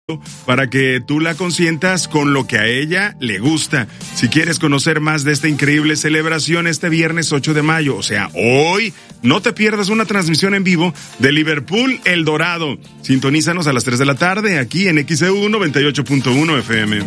para que tú la consientas con lo que a ella le gusta. Si quieres conocer más de esta increíble celebración este viernes 8 de mayo, o sea, hoy, no te pierdas una transmisión en vivo de Liverpool El Dorado. Sintonízanos a las 3 de la tarde aquí en XEU 98.1 FM.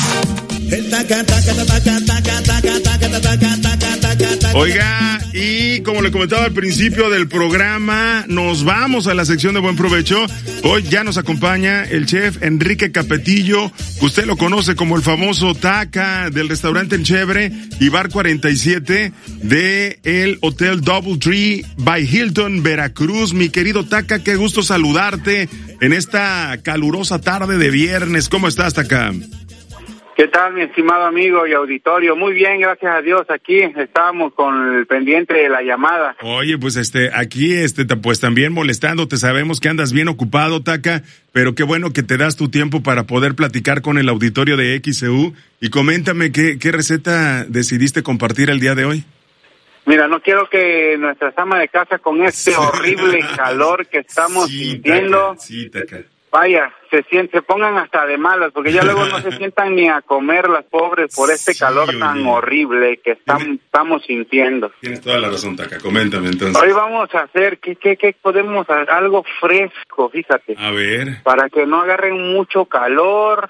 Oiga, y como le comentaba al principio del programa, nos vamos a la sección de Buen Provecho. Hoy ya nos acompaña el chef Enrique Capetillo. Usted lo conoce como el famoso Taca del restaurante Enchebre y Bar 47 de el Hotel Doubletree by Hilton, Veracruz. Mi querido Taca, qué gusto saludarte en esta calurosa tarde de viernes. ¿Cómo estás, Taca? ¿Qué tal, mi estimado amigo y auditorio? Muy bien, gracias a Dios. Aquí estábamos con el pendiente de la llamada. Oye, pues aquí pues también molestándote. Sabemos que andas bien ocupado, Taca, pero qué bueno que te das tu tiempo para poder platicar con el auditorio de XEU. Y coméntame qué receta decidiste compartir el día de hoy. Mira, no quiero que nuestra ama de casa con este horrible calor que estamos sintiendo. Taca, sí, Taca. Vaya, se pongan hasta de malas, porque ya luego no se sientan ni a comer las pobres por este calor tan horrible que estamos sintiendo. Tienes toda la razón, Taca, coméntame entonces. Hoy vamos a hacer, ¿qué podemos hacer? Algo fresco, fíjate. A ver. Para que no agarren mucho calor,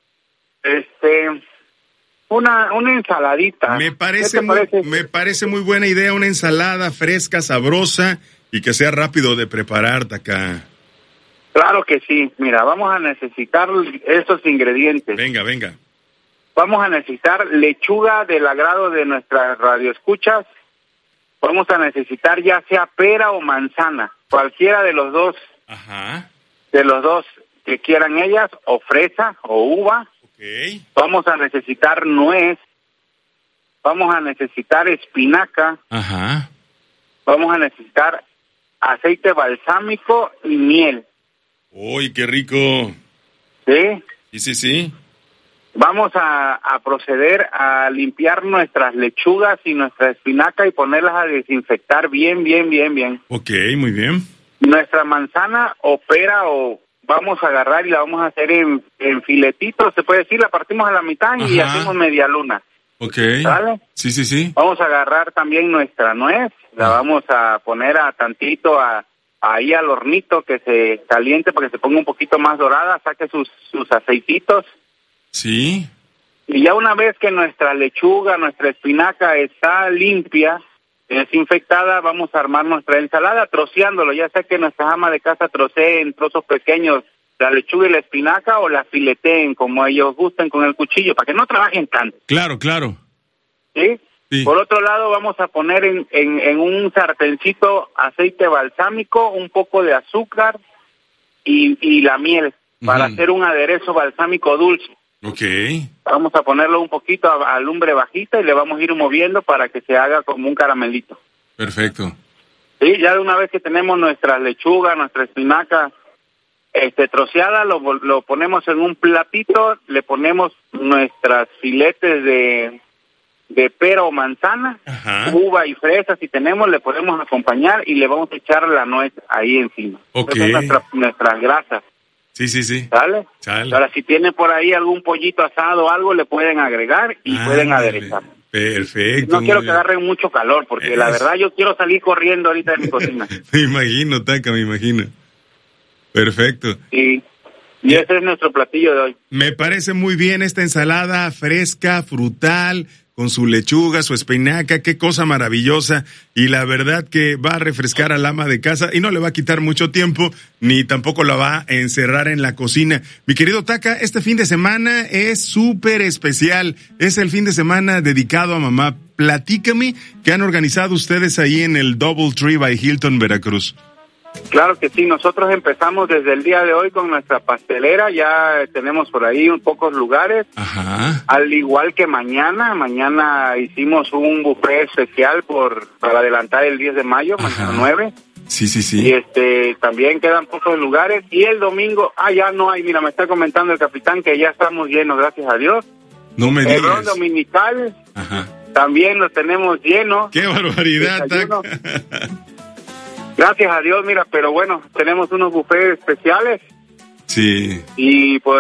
una ensaladita. Me parece muy buena idea, una ensalada fresca, sabrosa y que sea rápido de preparar, Taca. Claro que sí. Mira, vamos a necesitar estos ingredientes. Venga. Vamos a necesitar lechuga del agrado de nuestras radioescuchas. Vamos a necesitar ya sea pera o manzana, cualquiera de los dos. Ajá. De los dos que quieran ellas, o fresa o uva. Okay. Vamos a necesitar nuez. Vamos a necesitar espinaca. Ajá. Vamos a necesitar aceite balsámico y miel. ¡Uy, qué rico! ¿Sí? Sí. Vamos a proceder a limpiar nuestras lechugas y nuestra espinaca y ponerlas a desinfectar bien. Ok, muy bien. Nuestra manzana o pera vamos a agarrar y la vamos a hacer en filetitos, se puede decir, la partimos a la mitad. Ajá. Y hacemos media luna. Ok. ¿Sale? Sí. Vamos a agarrar también nuestra nuez, la vamos a poner a tantito ahí al hornito que se caliente para que se ponga un poquito más dorada, saque sus aceititos. Sí. Y ya una vez que nuestra lechuga, nuestra espinaca está limpia, desinfectada, vamos a armar nuestra ensalada troceándolo. Ya sea que nuestra ama de casa trocee en trozos pequeños la lechuga y la espinaca o la fileteen como ellos gusten con el cuchillo, para que no trabajen tanto. Claro. ¿Sí? Sí. Por otro lado, vamos a poner en un sartencito aceite balsámico, un poco de azúcar y la miel para hacer un aderezo balsámico dulce. Ok. Vamos a ponerlo un poquito a lumbre bajita y le vamos a ir moviendo para que se haga como un caramelito. Perfecto. Sí, ya de una vez que tenemos nuestra lechuga, nuestra espinaca troceada, lo ponemos en un platito, le ponemos nuestras filetes de pera o manzana, ajá, uva y fresa, si tenemos, le podemos acompañar y le vamos a echar la nuez ahí encima. Ok. Nuestras grasas. Sí. ¿Sale? Sale. Ahora, si tienen por ahí algún pollito asado o algo, le pueden agregar y pueden aderezar. Perfecto. No quiero que agarren mucho calor, porque la verdad yo quiero salir corriendo ahorita de mi cocina. Me imagino, Taca, me imagino. Perfecto. Sí. Y ese es nuestro platillo de hoy. Me parece muy bien esta ensalada fresca, frutal, con su lechuga, su espinaca, qué cosa maravillosa, y la verdad que va a refrescar al ama de casa y no le va a quitar mucho tiempo, ni tampoco la va a encerrar en la cocina. Mi querido Taca, este fin de semana es súper especial, es el fin de semana dedicado a mamá. Platícame qué han organizado ustedes ahí en el Doubletree by Hilton, Veracruz. Claro que sí, nosotros empezamos desde el día de hoy con nuestra pastelera, ya tenemos por ahí pocos lugares. Ajá. Al igual que mañana hicimos un buffet especial para adelantar el 10 de mayo, mañana 9. Sí. Y también quedan pocos lugares, y el domingo, ya no hay, mira, me está comentando el capitán que ya estamos llenos, gracias a Dios. No me digas. El ron dominical, también lo tenemos lleno. ¡Qué barbaridad, Taca! Gracias a Dios, mira, pero bueno, tenemos unos buffets especiales. Sí. Y pues